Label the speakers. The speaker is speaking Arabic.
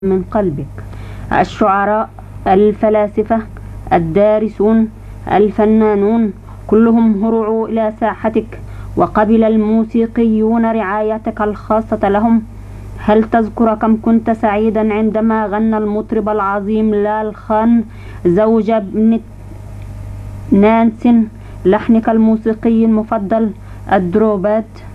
Speaker 1: من قلبك. الشعراء، الفلاسفة، الدارسون، الفنانون، كلهم هرعوا إلى ساحتك، وقبل الموسيقيون رعايتك الخاصة لهم. هل تذكر كم كنت سعيدا عندما غنى المطرب العظيم لال خان زوج ابنة نانسن لحنك الموسيقي المفضل الدروبات؟